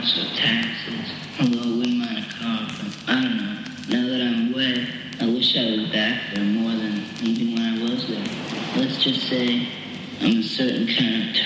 or taxes. Although I wouldn't mind a car, but I don't know. Now that I'm away, I wish I was back there more than even when I was there. Let's just say I'm a certain kind of